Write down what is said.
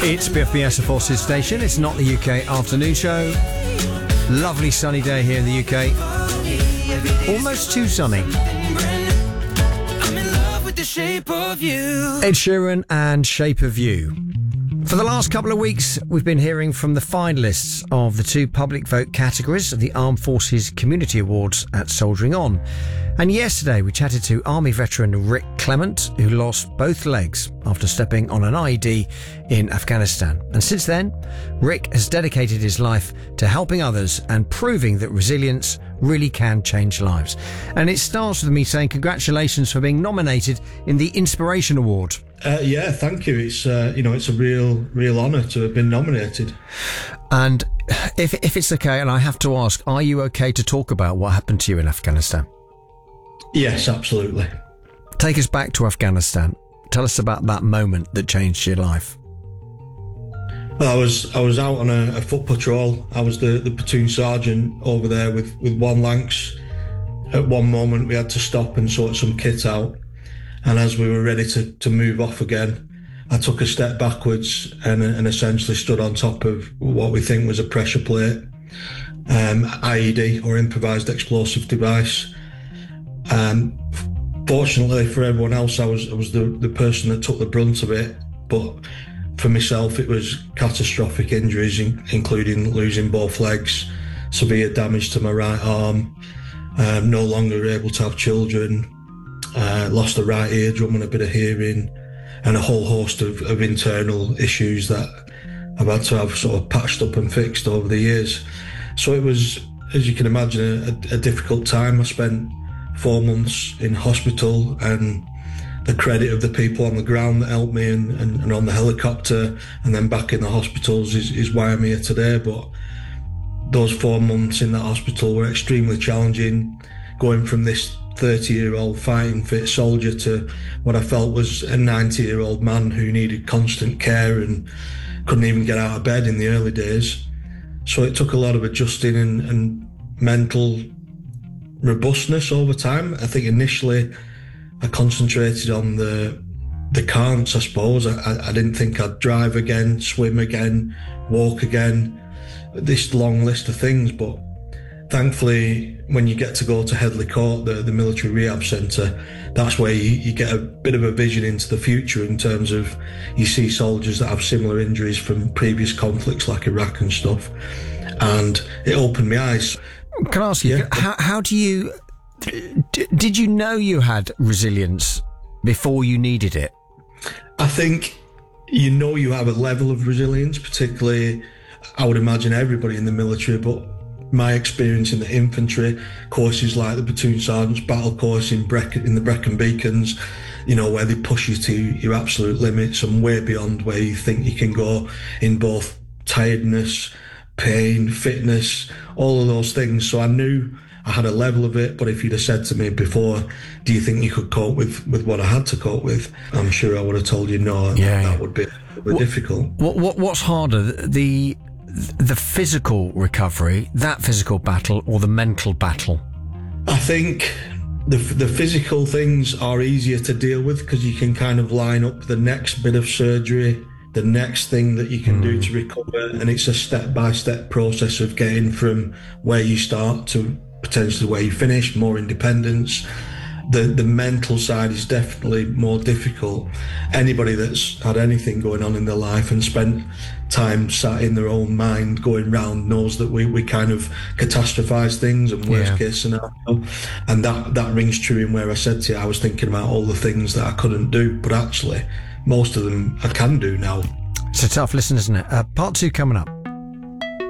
It's BFBS Forces Station. It's not the UK afternoon show. Lovely sunny day here in the UK. Almost too sunny. Ed Sheeran and Shape of You. For the last couple of weeks, we've been hearing from the finalists of the two public vote categories of the Armed Forces Community Awards at Soldiering On. And yesterday we chatted to Army veteran Rick Clement, who lost both legs after stepping on an IED in Afghanistan. And since then, Rick has dedicated his life to helping others and proving that resilience really can change lives. And it starts with me saying congratulations for being nominated in the Inspiration Award. Yeah, thank you. It's it's a real honour to have been nominated. And if it's okay, and I have to ask, are you okay to talk about what happened to you in Afghanistan? Yes, absolutely. Take us back to Afghanistan. Tell us about that moment that changed your life. Well, I was out on a foot patrol. I was the platoon sergeant over there with one Lancs. At one moment, we had to stop and sort some kit out. And as we were ready to move off again, I took a step backwards and essentially stood on top of what we think was a pressure plate, IED, or improvised explosive device. Fortunately for everyone else, I was the person that took the brunt of it, but for myself it was catastrophic injuries, including losing both legs, severe damage to my right arm, no longer able to have children, lost the right eardrum and a bit of hearing, and a whole host of internal issues that I've had to have sort of patched up and fixed over the years. So it was, as you can imagine, a difficult time. I spent 4 months in hospital, and the credit of the people on the ground that helped me and on the helicopter and then back in the hospitals is why I'm here today. But those 4 months in that hospital were extremely challenging, going from this 30-year-old fighting fit soldier to what I felt was a 90-year-old man who needed constant care and couldn't even get out of bed in the early days. So it took a lot of adjusting and mental robustness over time. I think initially I concentrated on the can'ts, I suppose. I didn't think I'd drive again, swim again, walk again, this long list of things. But thankfully, when you get to go to Headley Court, the military rehab centre, that's where you get a bit of a vision into the future in terms of you see soldiers that have similar injuries from previous conflicts like Iraq and stuff. And it opened my eyes. Can I ask you, how do you... Did you know you had resilience before you needed it? I think you have a level of resilience, particularly, I would imagine everybody in the military, but my experience in the infantry, courses like the platoon sergeant's battle course in the Brecon Beacons, where they push you to your absolute limits and way beyond where you think you can go in both tiredness, pain, fitness, all of those things. So I knew I had a level of it, but if you'd have said to me before, do you think you could cope with what I had to cope with, I'm sure I would have told you no. That would be difficult. What's harder, the physical recovery, that physical battle, or the mental battle? I think the physical things are easier to deal with because you can kind of line up the next bit of surgery, the next thing that you can do to recover, and it's a step-by-step process of getting from where you start to potentially where you finish, more independence. The mental side is definitely more difficult. Anybody that's had anything going on in their life and spent time sat in their own mind going round knows that we kind of catastrophize things and worst case scenario. And that rings true in where I said to you, I was thinking about all the things that I couldn't do, but actually most of them I can do now. It's a tough listen, isn't it? Part 2 coming up.